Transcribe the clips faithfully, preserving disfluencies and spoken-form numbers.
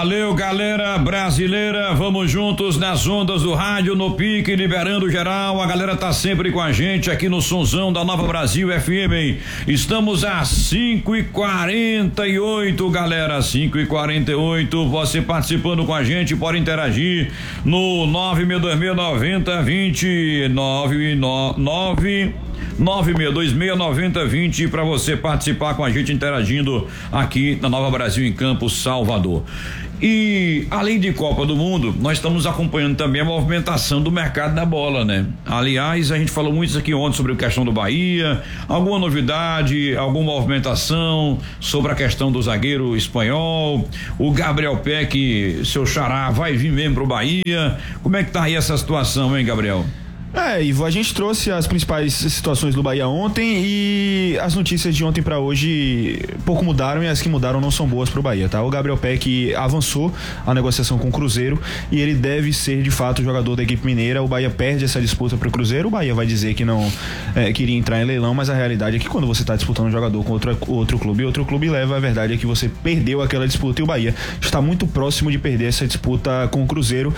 Valeu, galera brasileira, vamos juntos nas ondas do rádio, no pique, liberando geral, a galera tá sempre com a gente aqui no Sonzão da Nova Brasil F M, estamos às cinco e quarenta e oito, galera, cinco e quarenta e oito, você participando com a gente, pode interagir no nove seis dois seis nove zero dois zero nove nove nove seis dois seis nove zero dois zero para você participar com a gente interagindo aqui na Nova Brasil em Campos, Salvador. E além de Copa do Mundo, nós estamos acompanhando também a movimentação do mercado da bola, né? Aliás, a gente falou muito isso aqui ontem sobre a questão do Bahia, alguma novidade, alguma movimentação sobre a questão do zagueiro espanhol, o Gabriel Peck, seu xará, vai vir mesmo pro Bahia. Como é que tá aí essa situação, hein, Gabriel? É, Ivo, a gente trouxe as principais situações do Bahia ontem e as notícias de ontem pra hoje pouco mudaram e as que mudaram não são boas pro Bahia, tá? O Gabriel Peck avançou a negociação com o Cruzeiro e ele deve ser de fato o jogador da equipe mineira. O Bahia perde essa disputa pro Cruzeiro, o Bahia vai dizer que não é, queria entrar em leilão, mas a realidade é que quando você tá disputando um jogador com outro, outro clube e outro clube leva, a verdade é que você perdeu aquela disputa e o Bahia está muito próximo de perder essa disputa com o Cruzeiro.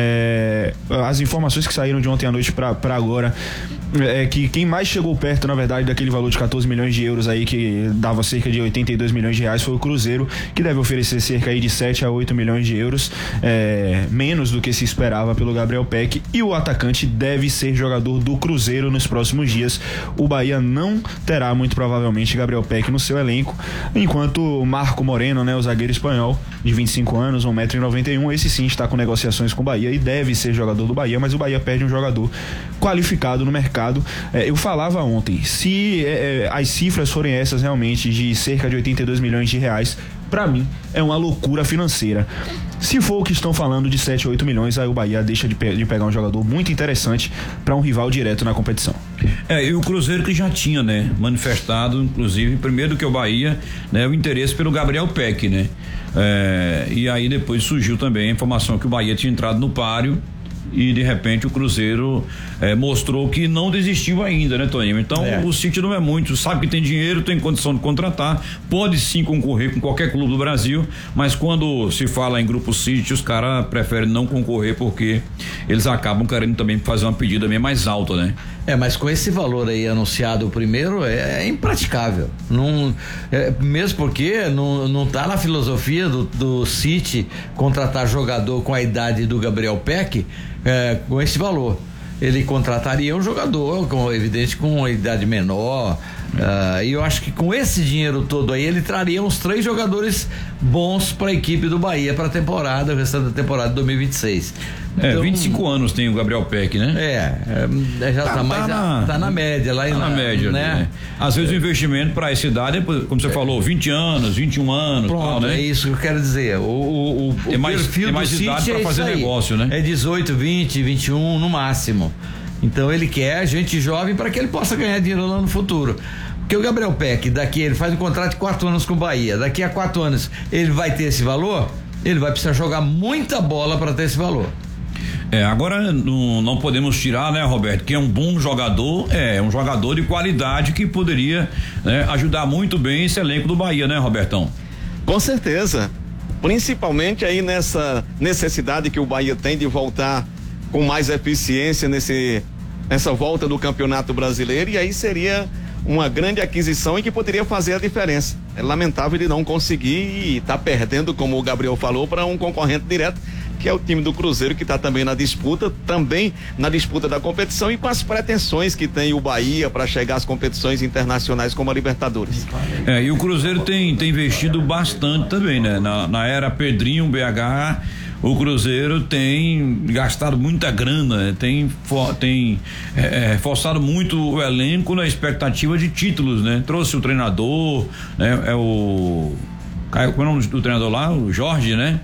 É, as informações que saíram de ontem à noite para agora é que quem mais chegou perto, na verdade, daquele valor de quatorze milhões de euros aí, que dava cerca de oitenta e dois milhões de reais, foi o Cruzeiro, que deve oferecer cerca aí de sete a oito milhões de euros, é, menos do que se esperava pelo Gabriel Peck, e o atacante deve ser jogador do Cruzeiro nos próximos dias. O Bahia não terá, muito provavelmente, Gabriel Peck no seu elenco, enquanto o Marco Moreno, né, o zagueiro espanhol de vinte e cinco anos, um metro e noventa e um, esse sim está com negociações com o Bahia e deve ser jogador do Bahia, mas o Bahia perde um jogador qualificado no mercado. É, eu falava ontem, se é, as cifras forem essas realmente de cerca de oitenta e dois milhões de reais, pra mim é uma loucura financeira. Se for o que estão falando de sete a oito milhões, aí o Bahia deixa de, pe- de pegar um jogador muito interessante para um rival direto na competição. É, e o Cruzeiro que já tinha, né, manifestado, inclusive, primeiro do que o Bahia, né, o interesse pelo Gabriel Peck, né? É, e aí depois surgiu também a informação que o Bahia tinha entrado no páreo e de repente o Cruzeiro eh, mostrou que não desistiu ainda, né, Toninho? Então é. O City não é muito, sabe que tem dinheiro, tem condição de contratar, pode sim concorrer com qualquer clube do Brasil, mas quando se fala em grupo City, os caras preferem não concorrer porque eles acabam querendo também fazer uma pedida bem mais alta, né? É, mas com esse valor aí anunciado primeiro, é, é impraticável. Não, é, mesmo porque não, não tá na filosofia do, do City contratar jogador com a idade do Gabriel Peck é, com esse valor. Ele contrataria um jogador, com, evidente, com uma idade menor. Uh, e eu acho que com esse dinheiro todo aí, ele traria uns três jogadores bons para a equipe do Bahia para a temporada, o restante da temporada de dois mil e vinte e seis. É, então, vinte e cinco anos tem o Gabriel Peck, né? É, é já tá, tá mais tá na, tá na média lá, tá na, na média, né? né? Às vezes é. O investimento para essa idade, como você é. falou, vinte anos, vinte e um anos, pronto, tal, né? É isso que eu quero dizer. O, o, o, tem mais, perfil tem mais do idade City para é fazer negócio, né? É dezoito, vinte, vinte e um no máximo. Então ele quer gente jovem para que ele possa ganhar dinheiro lá no futuro. Porque o Gabriel Peck, daqui ele faz um contrato de quatro anos com o Bahia, daqui a quatro anos ele vai ter esse valor, ele vai precisar jogar muita bola para ter esse valor. É, agora não, não podemos tirar, né, Roberto, que é um bom jogador, é um jogador de qualidade que poderia, né, ajudar muito bem esse elenco do Bahia, né, Robertão? Com certeza, principalmente aí nessa necessidade que o Bahia tem de voltar com mais eficiência nesse, nessa volta do Campeonato Brasileiro, e aí seria uma grande aquisição e que poderia fazer a diferença. É lamentável ele não conseguir e tá perdendo, como o Gabriel falou, para um concorrente direto, que é o time do Cruzeiro, que está também na disputa, também na disputa da competição e com as pretensões que tem o Bahia para chegar às competições internacionais como a Libertadores. É, e o Cruzeiro tem, tem investido bastante também, né? Na, na era Pedrinho, B H, o Cruzeiro tem gastado muita grana, tem, for, tem é, é, forçado muito o elenco na expectativa de títulos, né? Trouxe o treinador, né? É o... Como é o nome do treinador lá? O Jorge, né?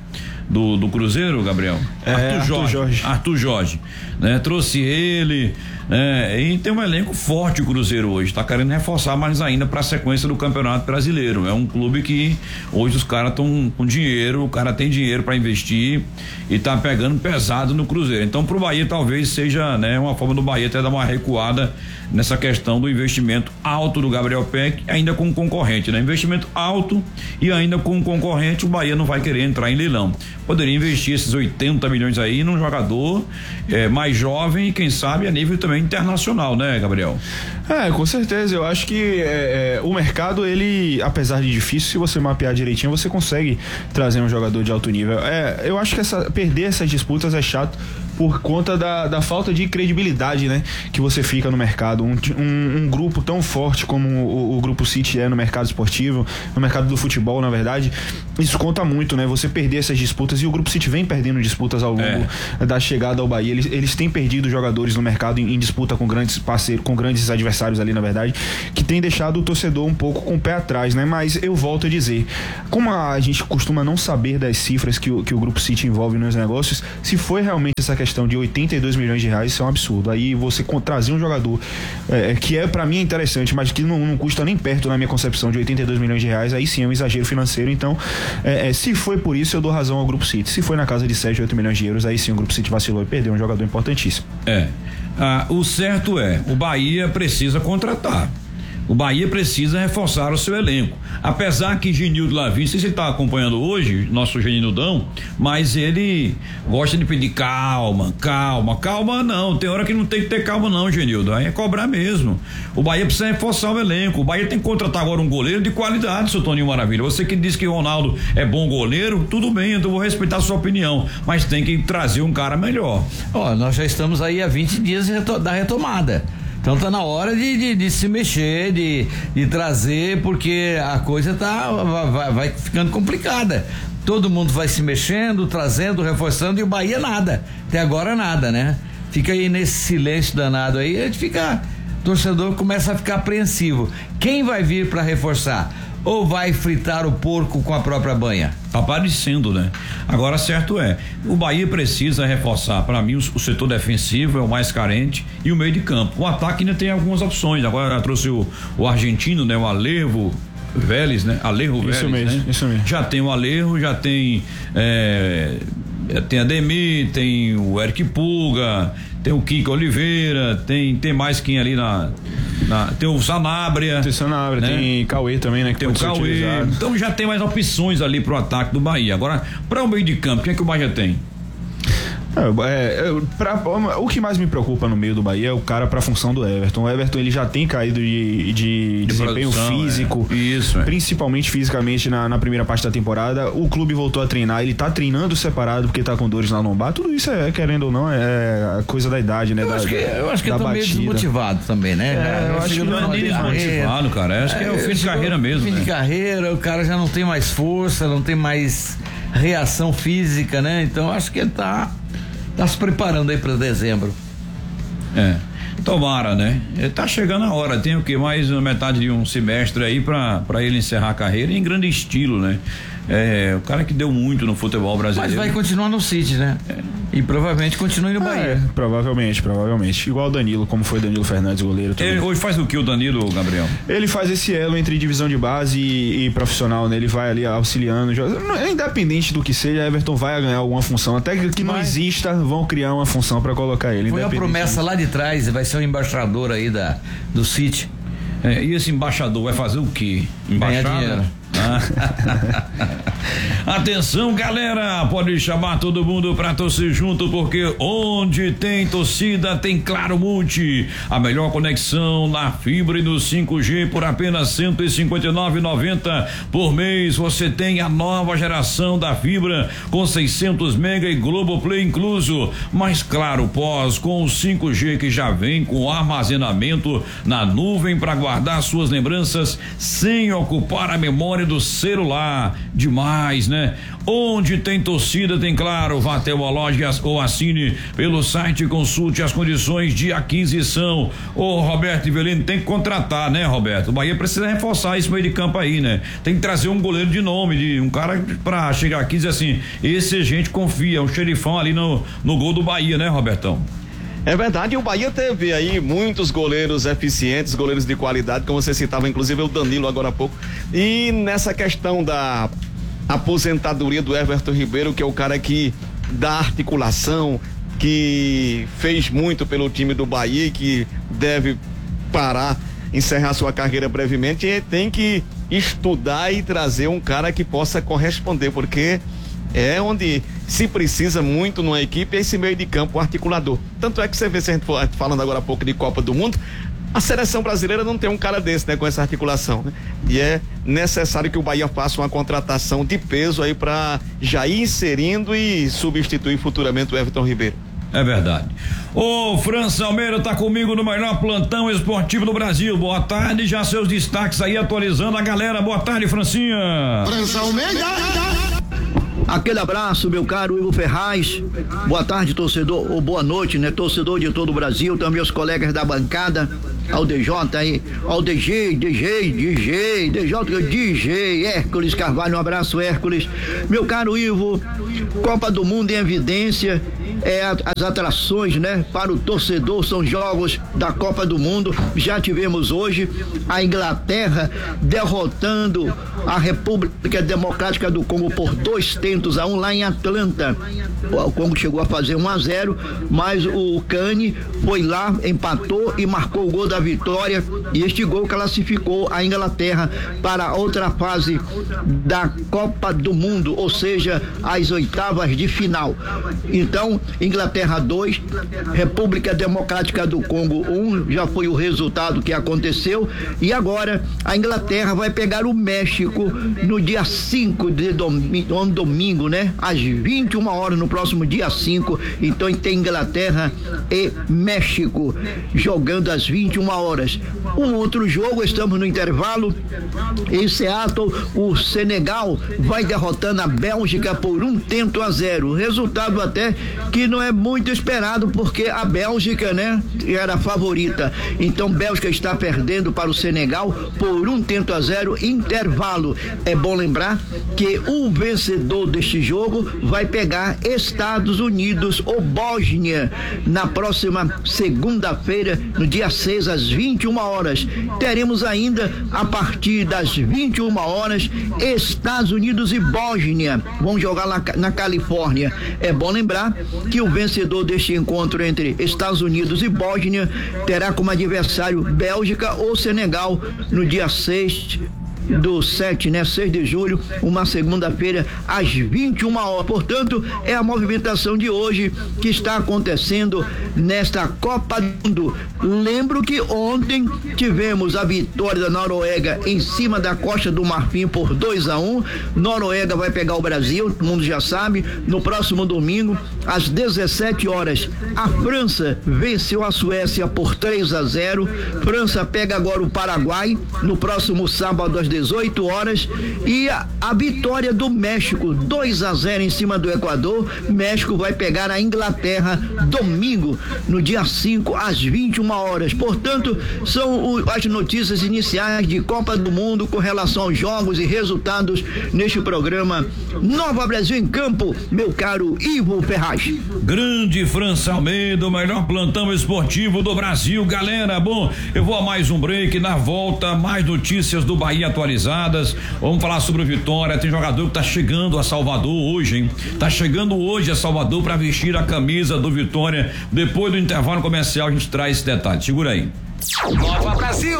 do, do Cruzeiro, Gabriel? É, Arthur Jorge. Arthur Jorge. Arthur Jorge, né? Trouxe ele, né? E tem um elenco forte o Cruzeiro hoje, tá querendo reforçar mais ainda para a sequência do Campeonato Brasileiro. É um clube que hoje os caras estão com dinheiro, o cara tem dinheiro para investir e tá pegando pesado no Cruzeiro. Então pro Bahia talvez seja, né, uma forma do Bahia até dar uma recuada nessa questão do investimento alto do Gabriel Peck, ainda com concorrente, né? Investimento alto e ainda com concorrente, o Bahia não vai querer entrar em leilão. Poderia investir esses oitenta milhões aí num jogador é, mais jovem e quem sabe a nível também internacional, né, Gabriel? É, com certeza. Eu acho que é, é, o mercado, ele, apesar de difícil, se você mapear direitinho, você consegue trazer um jogador de alto nível. É, eu acho que essa, perder essas disputas é chato por conta da, da falta de credibilidade, né, que você fica no mercado. Um, um, um grupo tão forte como o, o Grupo City é no mercado esportivo, no mercado do futebol, na verdade, isso conta muito, né? Você perder essas disputas, e o Grupo City vem perdendo disputas ao longo é. da chegada ao Bahia. Eles, eles têm perdido jogadores no mercado em, em disputa com grandes parceiros, com grandes adversários ali, na verdade, que tem deixado o torcedor um pouco com o pé atrás, né? Mas eu volto a dizer, como a gente costuma não saber das cifras que o, que o Grupo City envolve nos negócios, se foi realmente essa questão de oitenta e dois milhões de reais, isso é um absurdo. Aí você trazer um jogador é, que é, pra mim, é interessante, mas que não, não custa nem perto, na minha concepção, de oitenta e dois milhões de reais, aí sim é um exagero financeiro. Então, é, é, se foi por isso, eu dou razão ao Grupo City. Se foi na casa de sete, oito milhões de euros, aí sim o Grupo City vacilou e perdeu um jogador importantíssimo. É. Ah, o certo é, o Bahia precisa contratar. O Bahia precisa reforçar o seu elenco. Apesar que Genildo Lavim, não sei se ele está acompanhando hoje, nosso Genildão, mas ele gosta de pedir calma, calma, calma não. Tem hora que não tem que ter calma não, Genildo. Aí é cobrar mesmo. O Bahia precisa reforçar o elenco. O Bahia tem que contratar agora um goleiro de qualidade, seu Toninho Maravilha. Você que diz que o Ronaldo é bom goleiro, tudo bem, então eu vou respeitar a sua opinião, mas tem que trazer um cara melhor. Ó, nós já estamos aí há vinte dias da retomada. Então tá na hora de, de, de se mexer, de, de trazer, porque a coisa tá, vai, vai ficando complicada. Todo mundo vai se mexendo, trazendo, reforçando, e o Bahia nada. Até agora nada, né? Fica aí nesse silêncio danado aí, a gente fica, o torcedor começa a ficar apreensivo. Quem vai vir para reforçar? Ou vai fritar o porco com a própria banha? Tá parecendo, né? Agora, certo é, o Bahia precisa reforçar. Para mim, o, o setor defensivo é o mais carente e o meio de campo. O ataque ainda tem algumas opções. Agora trouxe o, o argentino, né? O Alejo Vélez, né? Alejo Vélez, isso mesmo, né? Isso mesmo. Já tem o Alejo, já tem é, tem a Demi, tem o Eric Puga, tem o Kiko Oliveira, tem, tem mais quem ali na, na tem o Sanabria. Tem Sanabria, né? Tem Cauê também, né? Que tem o Cauê. Então já tem mais opções ali pro ataque do Bahia. Agora, para o meio de campo, quem é que o Bahia tem? É, é, pra, o que mais me preocupa no meio do Bahia é o cara pra função do Everton. O Everton, ele já tem caído de, de, de desempenho produção, físico, é. Isso, é. principalmente fisicamente na, na primeira parte da temporada. O clube voltou a treinar, ele tá treinando separado porque tá com dores na lombar. Tudo isso é, querendo ou não, é coisa da idade, né? Eu da, acho que, eu acho que da eu tô meio desmotivado também, né? É, eu, eu acho que não é nem desmotivado, cara. Acho que é o fim de carreira mesmo. Fim né? de carreira, o cara já não tem mais força, não tem mais reação física, né? Então acho que ele tá Tá se preparando aí para dezembro. É, tomara, né? Tá chegando a hora, tem o que? Mais metade de um semestre aí para ele encerrar a carreira em grande estilo, né? É, o cara que deu muito no futebol brasileiro. Mas vai continuar no City, né? É. E provavelmente continue no Bahia. É, provavelmente, provavelmente. Igual o Danilo, como foi Danilo Fernandes, goleiro. Ele hoje faz o que o Danilo, Gabriel? Ele faz esse elo entre divisão de base e, e profissional, né? Ele vai ali auxiliando. Independente do que seja, Everton vai ganhar alguma função. Até que não Mas... exista, vão criar uma função para colocar ele. Foi a promessa lá de trás, vai ser o embaixador aí da, do City. É, e esse embaixador vai fazer o quê? Embaixada? Ganhar dinheiro. Atenção, galera, pode chamar todo mundo pra torcer junto, porque onde tem torcida tem Claro Multi, a melhor conexão na fibra e no cinco G por apenas cento e cinquenta e nove reais e noventa centavos por mês. Você tem a nova geração da fibra com seiscentos mega e Globoplay incluso, mas Claro Pós com o cinco G que já vem com armazenamento na nuvem para guardar suas lembranças sem ocupar a memória telefone do celular. Demais, né? Onde tem torcida, tem claro. Vá até uma loja ou assine pelo site e consulte as condições de aquisição. Ô, Roberto Ivelino, tem que contratar, né, Roberto? O Bahia precisa reforçar esse meio de campo aí, né? Tem que trazer um goleiro de nome, de um cara pra chegar aqui e dizer assim, esse a gente confia, um xerifão ali no, no gol do Bahia, né, Robertão? É verdade, o Bahia teve aí muitos goleiros eficientes, goleiros de qualidade, como você citava, inclusive o Danilo agora há pouco. E nessa questão da aposentadoria do Everton Ribeiro, que é o cara que dá articulação, que fez muito pelo time do Bahia e que deve parar, encerrar sua carreira brevemente, e tem que estudar e trazer um cara que possa corresponder, porque é onde se precisa muito numa equipe, é esse meio de campo articulador. Tanto é que você vê, se a gente for falando agora há pouco de Copa do Mundo, a seleção brasileira não tem um cara desse, né, com essa articulação, né? E é necessário que o Bahia faça uma contratação de peso aí para já ir inserindo e substituir futuramente o Everton Ribeiro. É verdade. Ô, França Almeida tá comigo no melhor plantão esportivo do Brasil. Boa tarde, já seus destaques aí atualizando a galera. Boa tarde, Francinha. França Almeida. Aquele abraço, meu caro Ivo Ferraz. Boa tarde, torcedor, ou boa noite, né? Torcedor de todo o Brasil, também os colegas da bancada, ao D J aí, ao D J, D J, D J, D J, D J, Hércules Carvalho, um abraço, Hércules. Meu caro Ivo, Copa do Mundo em evidência, é as atrações, né? Para o torcedor, são jogos da Copa do Mundo. Já tivemos hoje a Inglaterra derrotando a República Democrática do Congo por dois tentos a um lá em Atlanta. O Congo chegou a fazer um a zero, mas o Cane foi lá, empatou e marcou o gol da vitória, e este gol classificou a Inglaterra para a outra fase da Copa do Mundo, ou seja, as oitavas de final. Então, Inglaterra dois, República Democrática do Congo um, já foi o resultado que aconteceu, e agora a Inglaterra vai pegar o México no dia cinco de domingo, um domingo, né? Às vinte e uma horas, no próximo dia cinco. Então tem Inglaterra e México jogando às vinte e uma horas. Um outro jogo, estamos no intervalo, em Seattle, o Senegal vai derrotando a Bélgica por um tento a zero. Resultado até que não é muito esperado, porque a Bélgica, né, era a favorita. Então Bélgica está perdendo para o Senegal por um tento a zero, intervalo. É bom lembrar que o vencedor deste jogo vai pegar Estados Unidos ou Bósnia na próxima segunda-feira, no dia seis, às vinte e uma horas. Teremos ainda, a partir das vinte e uma horas, Estados Unidos e Bósnia vão jogar lá na Califórnia. É bom lembrar que o vencedor deste encontro entre Estados Unidos e Bósnia terá como adversário Bélgica ou Senegal no dia seis do sete, né? seis de julho, uma segunda-feira, às vinte e uma horas. Portanto, é a movimentação de hoje que está acontecendo nesta Copa do Mundo. Lembro que ontem tivemos a vitória da Noruega em cima da Costa do Marfim por dois a um. Noruega vai pegar o Brasil, todo mundo já sabe. No próximo domingo, às dezessete horas, a França venceu a Suécia por três a zero. França pega agora o Paraguai no próximo sábado às dezoito horas, e a, a vitória do México dois a zero em cima do Equador. México vai pegar a Inglaterra domingo, no dia cinco, às vinte e uma horas. Portanto, são o, as notícias iniciais de Copa do Mundo com relação aos jogos e resultados neste programa Nova Brasil em Campo, meu caro Ivo Ferraz. Grande França Almeida, o melhor plantão esportivo do Brasil, galera. Bom, eu vou a mais um break, na volta mais notícias do Bahia atualizadas. Vamos falar sobre o Vitória. Tem jogador que tá chegando a Salvador hoje, hein? Tá chegando hoje a Salvador para vestir a camisa do Vitória. Depois do intervalo comercial a gente traz esse detalhe. Segura aí. Nova Brasil.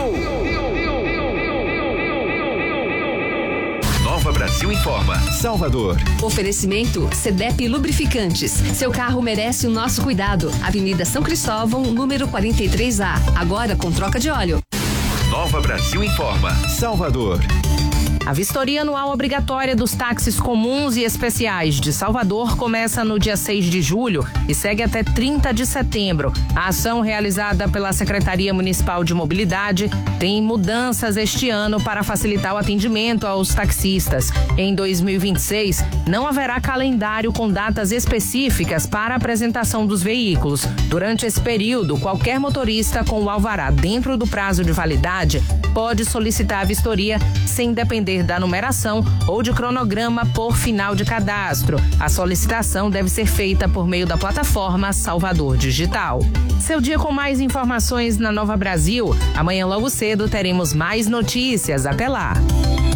Nova Brasil informa. Salvador. Oferecimento Cedep Lubrificantes. Seu carro merece o nosso cuidado. Avenida São Cristóvão, número quarenta e três A. Agora com troca de óleo. Nova Brasil informa. Salvador. A vistoria anual obrigatória dos táxis comuns e especiais de Salvador começa no dia seis de julho e segue até trinta de setembro. A ação realizada pela Secretaria Municipal de Mobilidade tem mudanças este ano para facilitar o atendimento aos taxistas. Em dois mil e vinte e seis, não haverá calendário com datas específicas para a apresentação dos veículos. Durante esse período, qualquer motorista com o alvará dentro do prazo de validade pode solicitar a vistoria sem depender da numeração ou de cronograma por final de cadastro. A solicitação deve ser feita por meio da plataforma Salvador Digital. Seu dia com mais informações na Nova Brasil. Amanhã logo cedo teremos mais notícias. Até lá.